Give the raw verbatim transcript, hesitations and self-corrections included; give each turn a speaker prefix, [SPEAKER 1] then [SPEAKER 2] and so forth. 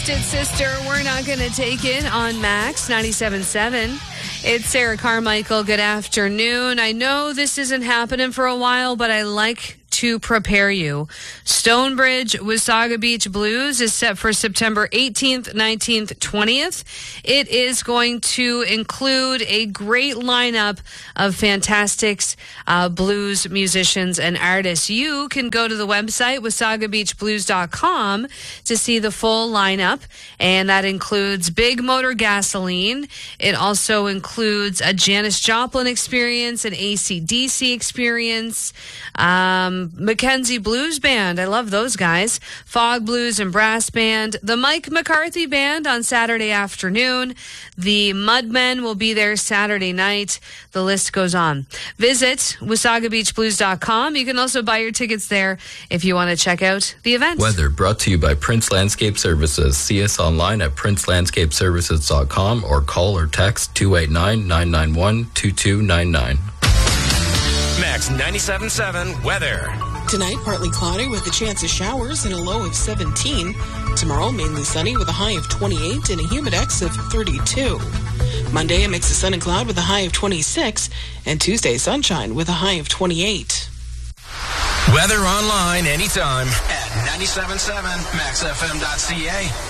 [SPEAKER 1] Twisted Sister, We're Not Gonna Take It on Max ninety-seven point seven. It's Sarah Carmichael. Good afternoon. I know this isn't happening for a while, but I like to prepare you. Stonebridge Wasaga Beach Blues is set for September eighteenth, nineteenth, twentieth. It is going to include a great lineup of fantastic uh, blues musicians and artists. You can go to the website, wasaga beach blues dot com, to see the full lineup, and that includes Big Motor Gasoline. It also includes a Janis Joplin experience, an A C D C experience, um, Mackenzie Blues Band. I love those guys. Fog Blues and Brass Band. The Mike McCarthy Band on Saturday afternoon. The Mudmen will be there Saturday night. The list goes on. Visit wasaga beach blues dot com. You can also buy your tickets there if you want to check out the event.
[SPEAKER 2] Weather brought to you by Prince Landscape Services. See us online at prince landscape services dot com or call or text two eight nine, nine nine one, two two nine nine.
[SPEAKER 3] Max ninety-seven point seven weather.
[SPEAKER 4] Tonight, partly cloudy with a chance of showers and a low of seventeen. Tomorrow, mainly sunny with a high of twenty-eight and a humidex of thirty-two. Monday, a mix of sun and cloud with a high of twenty-six. And Tuesday, sunshine with a high of twenty-eight.
[SPEAKER 3] Weather online anytime at ninety-seven point seven max f m dot c a.